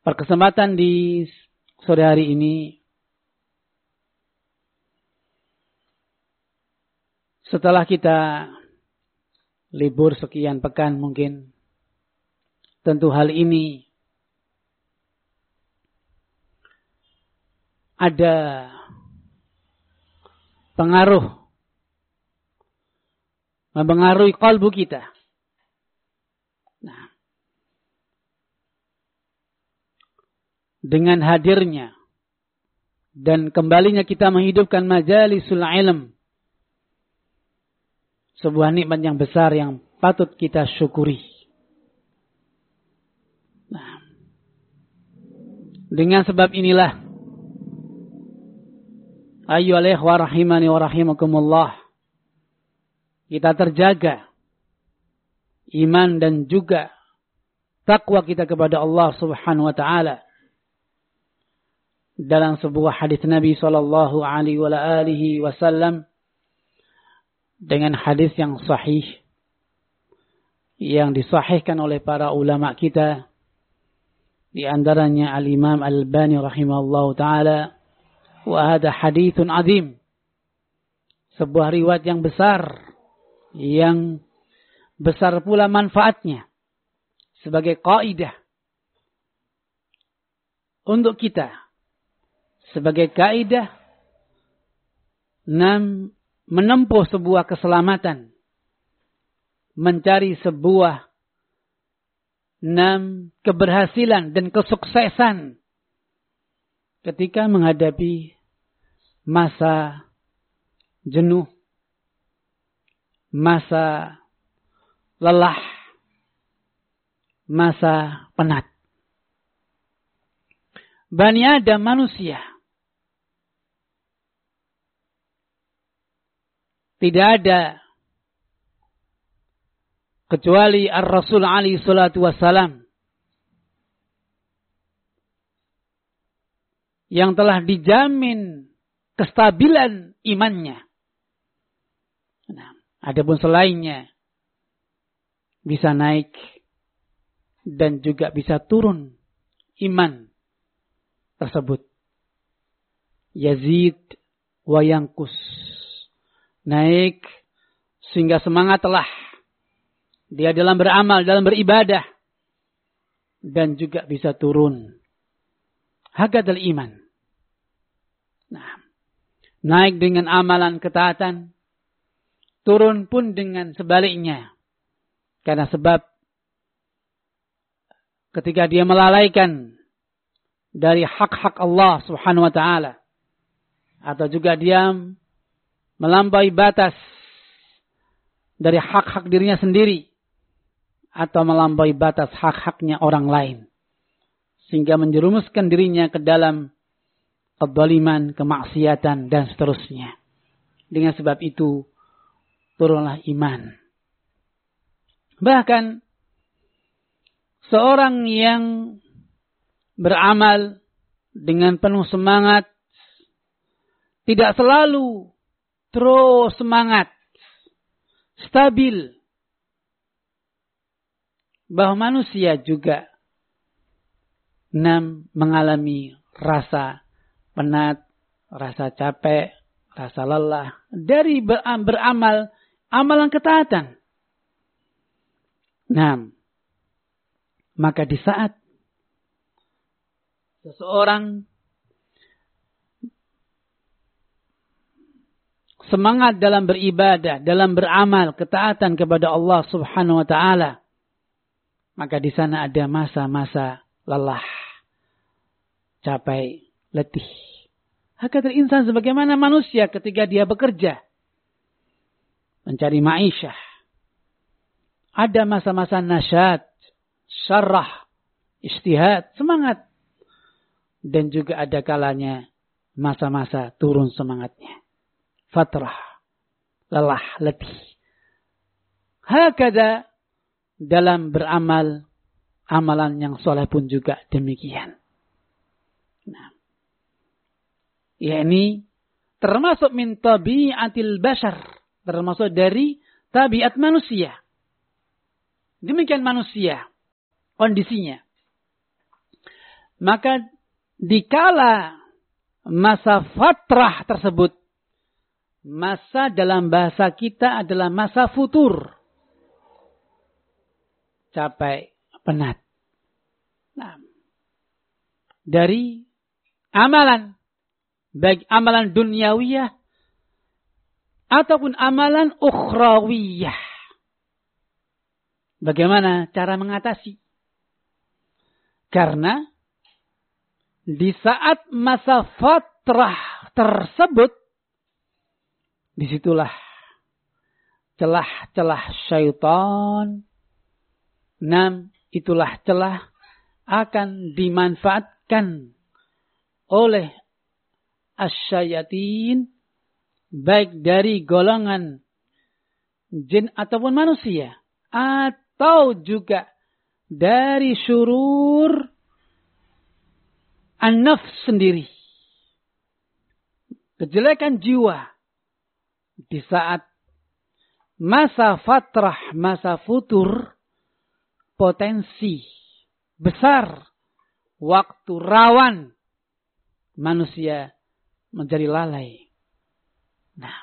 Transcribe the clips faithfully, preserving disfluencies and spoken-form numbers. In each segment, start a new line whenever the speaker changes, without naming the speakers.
Perkesempatan di sore hari ini, setelah kita libur sekian pekan mungkin, tentu hal ini ada pengaruh, mempengaruhi kalbu kita. Nah, dengan hadirnya dan kembalinya kita menghidupkan majalisul ilm, sebuah nikmat yang besar yang patut kita syukuri. Nah, dengan sebab inilah, ayyuhal ikhwah rahimani wa rahimakumullah, kita terjaga iman dan juga takwa kita kepada Allah Subhanahu wa taala. Dalam sebuah hadis Nabi sallallahu alaihi wa alihi wasallam, dengan hadis yang sahih yang disahihkan oleh para ulama kita, di antaranya Al-Imam Al-Albani rahimahullahu taala, wa hadha haditsun azim, sebuah riwayat yang besar, yang besar pula manfaatnya sebagai kaidah untuk kita, sebagai kaidah enam menempuh sebuah keselamatan, mencari sebuah enam keberhasilan dan kesuksesan ketika menghadapi masa jenuh, masa lelah, masa penat. Bani Adam, manusia, tidak ada kecuali Ar-Rasul alaihi salatu wassalam yang telah dijamin kestabilan imannya. Nah, adapun selainnya bisa naik dan juga bisa turun iman tersebut. Yazid wa yankus, naik sehingga semangat telah dia dalam beramal, dalam beribadah, dan juga bisa turun. Hakadal iman. Nah, naik dengan amalan ketaatan, turun pun dengan sebaliknya. Karena sebab ketika dia melalaikan dari hak-hak Allah Subhanahu wa taala, atau juga dia melampaui batas dari hak-hak dirinya sendiri, atau melampaui batas hak-haknya orang lain, sehingga menjerumuskan dirinya ke dalam kezaliman, kemaksiatan, dan seterusnya. Dengan sebab itu turunlah iman. Bahkan seorang yang beramal dengan penuh semangat tidak selalu terus semangat, stabil. Bahwa manusia juga enam mengalami rasa penat, rasa capek, rasa lelah dari beramal amalan ketaatan. Nah, maka di saat seseorang semangat dalam beribadah, dalam beramal ketaatan kepada Allah Subhanahu wa taala, maka di sana ada masa-masa lelah, capek, letih. Hakikatul insan sebagaimana manusia ketika dia bekerja, mencari ma'isyah. Ada masa-masa nasyat, syarrah, ijtihad, semangat. Dan juga ada kalanya masa-masa turun semangatnya. Fatrah, lelah, letih. Hakada dalam beramal, amalan yang soleh pun juga demikian. Nah, ya ini termasuk min tabi'atil bashar, termasuk dari tabiat manusia. Demikian manusia kondisinya. Maka dikala masa fatrah tersebut, masa dalam bahasa kita adalah masa futur. Capek, penat. Nah, dari amalan, baik amalan duniawiyah ataupun amalan ukhrawiyah. Bagaimana cara mengatasi? Karena di saat masa fatrah tersebut, disitulah celah-celah syaitan, nam, itulah celah akan dimanfaatkan oleh asyayatin, baik dari golongan jin ataupun manusia, atau juga dari syurur an-nafs sendiri. Kejelekan jiwa. Di saat masa fatrah, masa futur, potensi besar, waktu rawan, manusia menjadi lalai. Nah,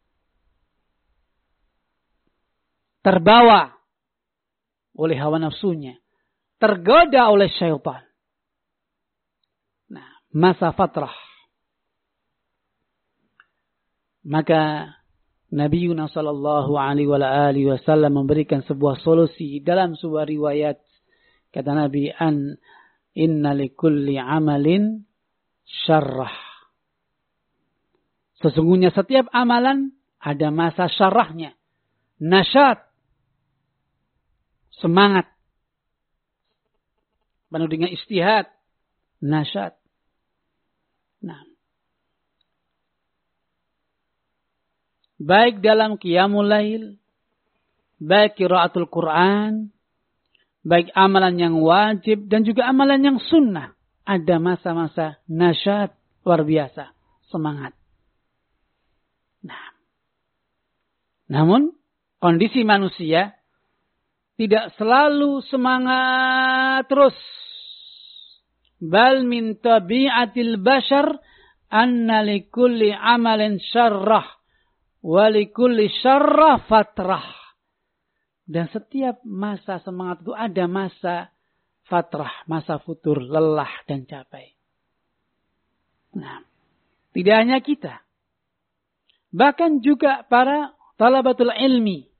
terbawa oleh hawa nafsunya, tergoda oleh syaitan. Nah, masa fatrah. Maka Nabi Yunus sallallahu alaihi wasallam memberikan sebuah solusi dalam sebuah riwayat. Kata Nabi, an inna likulli amalin syarrah. Sesungguhnya setiap amalan ada masa syarrahnya. Nasyat. Semangat. Penuh dengan istihad. Nasyat. Nah. Baik dalam qiyamul lail, baik qiraatul Quran, baik amalan yang wajib dan juga amalan yang sunnah. Ada masa-masa nasyat luar biasa. Semangat. Nah. Namun, kondisi manusia tidak selalu semangat terus. Bal min tabi'atil bashar anna likulli amalin syarrah wa likulli syarrah fatrah. Dan setiap masa semangat itu ada masa fatrah, masa futur, lelah dan capek. Nah, tidak hanya kita. Bahkan juga para talabatul ilmi.